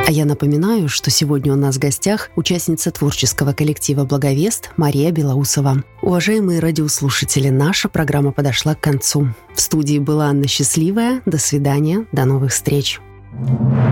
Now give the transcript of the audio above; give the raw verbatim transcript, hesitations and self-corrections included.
А я напоминаю, что сегодня у нас в гостях участница творческого коллектива «Благовест» Мария Белоусова. Уважаемые радиослушатели, наша программа подошла к концу. В студии была Анна Счастливая. До свидания, до новых встреч.